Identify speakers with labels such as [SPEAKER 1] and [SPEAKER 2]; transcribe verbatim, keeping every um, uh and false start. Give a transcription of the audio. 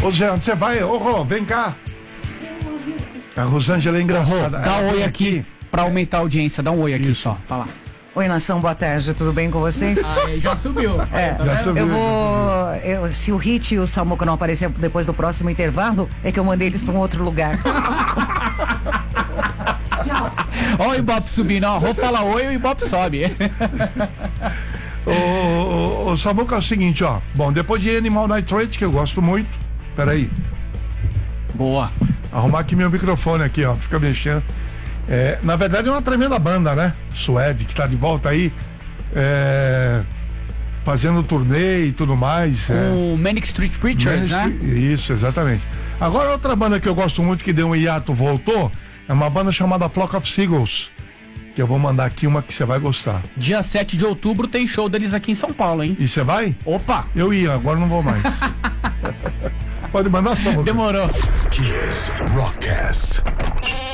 [SPEAKER 1] Ô Zé, onde você vai? Ô Rô, vem cá. A Rosângela é engraçada.
[SPEAKER 2] Dá um oi aqui,
[SPEAKER 1] aqui
[SPEAKER 2] pra aumentar a audiência. Dá um oi aqui
[SPEAKER 1] Isso.
[SPEAKER 2] só. Fala.
[SPEAKER 3] Oi, nação, boa tarde, tudo bem com vocês?
[SPEAKER 2] Aí, já subiu.
[SPEAKER 3] É,
[SPEAKER 1] Já subiu.
[SPEAKER 3] eu vou. eu- se o Hit e o Samuca não aparecer depois do próximo intervalo, é que eu mandei eles pra um outro lugar.
[SPEAKER 2] Ó o Ibope subindo, ó. Vou falar oi e o Ibope sobe.
[SPEAKER 1] Ô, ô, ô, Samuca, é o seguinte, ó. Bom, depois de Animal Nitrate, que eu gosto muito. Peraí.
[SPEAKER 2] Boa.
[SPEAKER 1] Arrumar aqui meu microfone aqui, ó. Fica mexendo. É, na verdade é uma tremenda banda, né? Suede, que tá de volta aí. É, fazendo turnê e tudo mais. é.
[SPEAKER 2] O Manic Street Preachers, né?
[SPEAKER 1] Isso, exatamente. Agora outra banda que eu gosto muito, que deu um hiato, voltou, é uma banda chamada Flock of Seagulls. Que eu vou mandar aqui uma que você vai gostar.
[SPEAKER 2] Dia sete de outubro tem show deles aqui em São Paulo, hein?
[SPEAKER 1] E você vai?
[SPEAKER 2] Opa!
[SPEAKER 1] Eu ia, agora não vou mais. Pode mandar, Samuca.
[SPEAKER 2] Demorou.
[SPEAKER 4] Kiss Rockcast.